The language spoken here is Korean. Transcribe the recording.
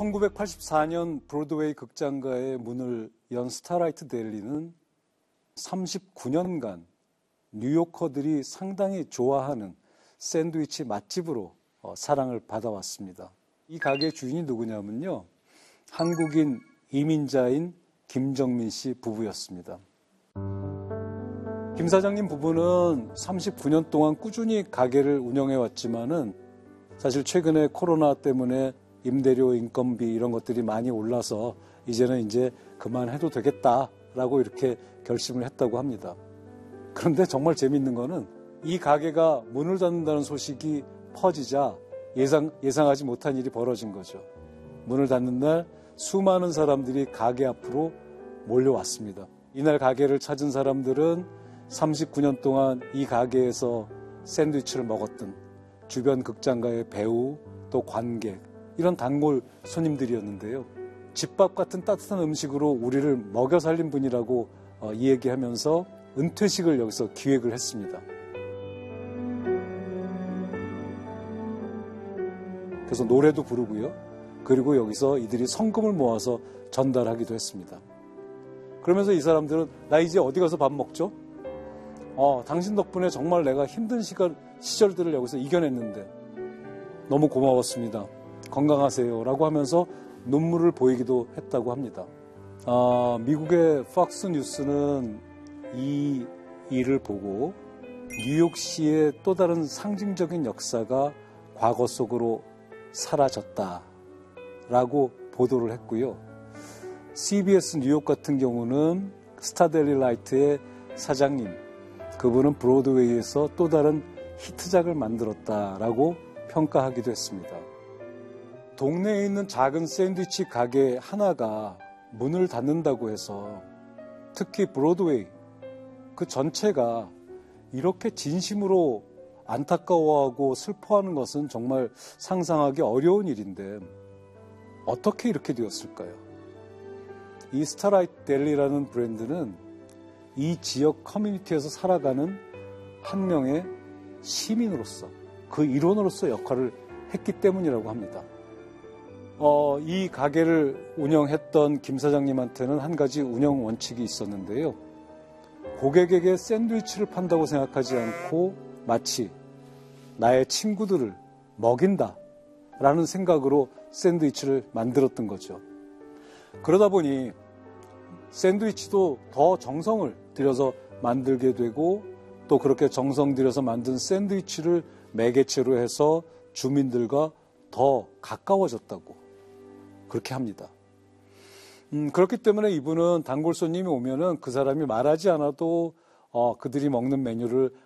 1984년 브로드웨이 극장가의 문을 연 스타라이트 델리는 39년간 뉴요커들이 상당히 좋아하는 샌드위치 맛집으로 사랑을 받아왔습니다. 이 가게 주인이 누구냐면요, 한국인 이민자인 김정민 씨 부부였습니다. 김 사장님 부부는 39년 동안 꾸준히 가게를 운영해왔지만은 사실 최근에 코로나 때문에 임대료, 인건비 이런 것들이 많이 올라서 이제는 이제 그만해도 되겠다라고 이렇게 결심을 했다고 합니다. 그런데 정말 재밌는 거는 이 가게가 문을 닫는다는 소식이 퍼지자 예상하지 못한 일이 벌어진 거죠. 문을 닫는 날 수많은 사람들이 가게 앞으로 몰려왔습니다. 이날 가게를 찾은 사람들은 39년 동안 이 가게에서 샌드위치를 먹었던 주변 극장가의 배우, 또 관객, 이런 단골 손님들이었는데요. 집밥 같은 따뜻한 음식으로 우리를 먹여 살린 분이라고 이야기하면서 은퇴식을 여기서 기획을 했습니다. 그래서 노래도 부르고요. 그리고 여기서 이들이 성금을 모아서 전달하기도 했습니다. 그러면서 이 사람들은 나 이제 어디 가서 밥 먹죠? 당신 덕분에 정말 내가 힘든 시절들을 여기서 이겨냈는데 너무 고마웠습니다. 건강하세요 라고 하면서 눈물을 보이기도 했다고 합니다. 미국의 폭스 뉴스는 이 일을 보고 뉴욕시의 또 다른 상징적인 역사가 과거 속으로 사라졌다라고 보도를 했고요. CBS 뉴욕 같은 경우는 스타데일리 라이트의 사장님, 그분은 브로드웨이에서 또 다른 히트작을 만들었다라고 평가하기도 했습니다. 동네에 있는 작은 샌드위치 가게 하나가 문을 닫는다고 해서 특히 브로드웨이 그 전체가 이렇게 진심으로 안타까워하고 슬퍼하는 것은 정말 상상하기 어려운 일인데 어떻게 이렇게 되었을까요? 이 스타라이트 델리라는 브랜드는 이 지역 커뮤니티에서 살아가는 한 명의 시민으로서 그 일원으로서 역할을 했기 때문이라고 합니다. 이 가게를 운영했던 김 사장님한테는 한 가지 운영 원칙이 있었는데요. 고객에게 샌드위치를 판다고 생각하지 않고 마치 나의 친구들을 먹인다라는 생각으로 샌드위치를 만들었던 거죠. 그러다 보니 샌드위치도 더 정성을 들여서 만들게 되고 또 그렇게 정성 들여서 만든 샌드위치를 매개체로 해서 주민들과 더 가까워졌다고 그렇게 합니다. 그렇기 때문에 이분은 단골 손님이 오면은 그 사람이 말하지 않아도 그들이 먹는 메뉴를